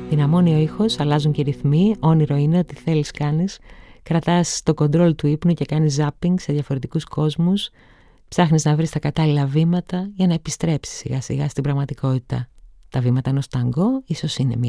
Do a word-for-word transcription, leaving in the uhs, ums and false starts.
Δυναμώνει ο ήχος, αλλάζουν και οι ρυθμοί. Όνειρο είναι ότι θέλεις κάνεις. Κρατάς το κοντρόλ του ύπνου και κάνεις zapping σε διαφορετικούς κόσμους. Ψάχνεις να βρεις τα κατάλληλα βήματα για να επιστρέψεις σιγά σιγά στην πραγματικότητα. Τα βήματα ενός ταγκό ίσως είναι μια